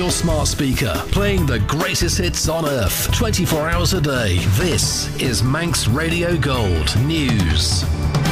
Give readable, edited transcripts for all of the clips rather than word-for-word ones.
your smart speaker, playing the greatest hits on earth, 24 hours a day. This is Manx Radio Gold News.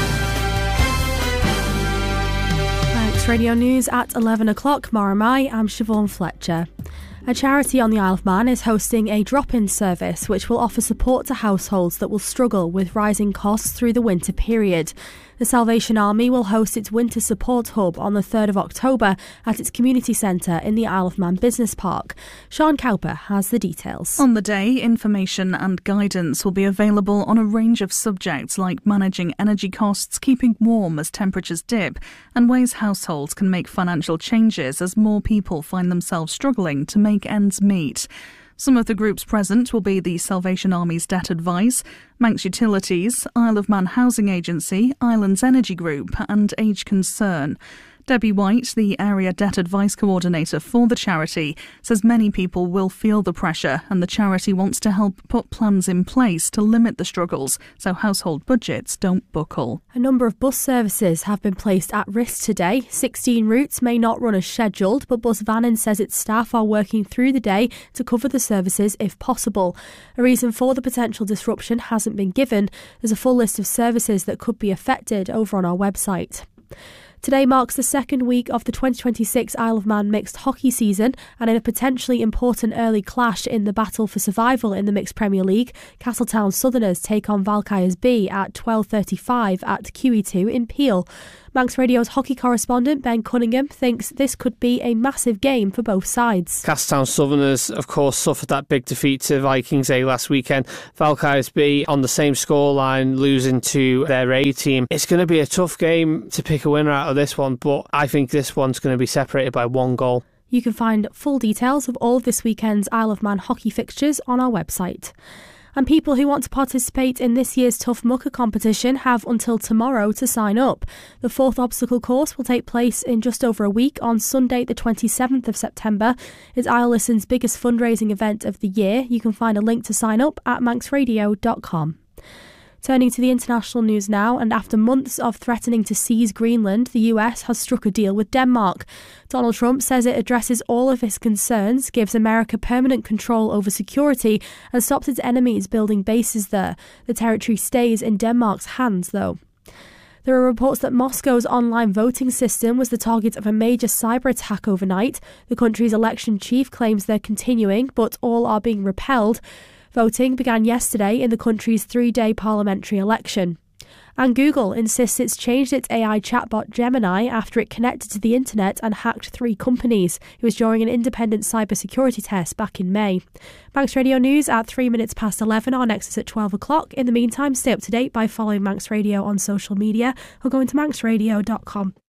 Manx Radio News at 11 o'clock. Moramai, I'm Siobhan Fletcher. A charity on the Isle of Man is hosting a drop-in service which will offer support to households that will struggle with rising costs through the winter period. The Salvation Army will host its winter support hub on the 3rd of October at its community centre in the Isle of Man Business Park. Sean Cowper has the details. On the day, information and guidance will be available on a range of subjects like managing energy costs, keeping warm as temperatures dip, and ways households can make financial changes as more people find themselves struggling to make ends meet. Some of the groups present will be the Salvation Army's Debt Advice, Manx Utilities, Isle of Man Housing Agency, Islands Energy Group and Age Concern. Debbie White, the Area Debt Advice Coordinator for the charity, says many people will feel the pressure and the charity wants to help put plans in place to limit the struggles so household budgets don't buckle. A number of bus services have been placed at risk today. 16 routes may not run as scheduled, but Bus Vannin says its staff are working through the day to cover the services if possible. A reason for the potential disruption hasn't been given. There's a full list of services that could be affected over on our website. Today marks the second week of the 2026 Isle of Man mixed hockey season, and in a potentially important early clash in the battle for survival in the Mixed Premier League, Castletown Southerners take on Valkyries B at 12:35 at QE2 in Peel. Manx Radio's hockey correspondent Ben Cunningham thinks this could be a massive game for both sides. Castletown Southerners, of course, suffered that big defeat to Vikings A last weekend. Valkyries B on the same scoreline, losing to their A team. It's going to be a tough game to pick a winner out of this one, but I think this one's going to be separated by one goal. You can find full details of all of this weekend's Isle of Man hockey fixtures on our website. And people who want to participate in this year's Tough Mucker competition have until tomorrow to sign up. The 4th obstacle course will take place in just over a week on Sunday the 27th of September. It's Isle Listen's biggest fundraising event of the year. You can find a link to sign up at manxradio.com. Turning to the international news now, and after months of threatening to seize Greenland, the US has struck a deal with Denmark. Donald Trump says it addresses all of his concerns, gives America permanent control over security, and stops its enemies building bases there. The territory stays in Denmark's hands, though. There are reports that Moscow's online voting system was the target of a major cyber attack overnight. The country's election chief claims they're continuing, but all are being repelled. Voting began yesterday in the country's 3-day parliamentary election. And Google insists it's changed its AI chatbot Gemini after it connected to the internet and hacked 3 companies. It was during an independent cybersecurity test back in May. Manx Radio News at 3 minutes past 11. Our next is at 12 o'clock. In the meantime, stay up to date by following Manx Radio on social media or going to manxradio.com.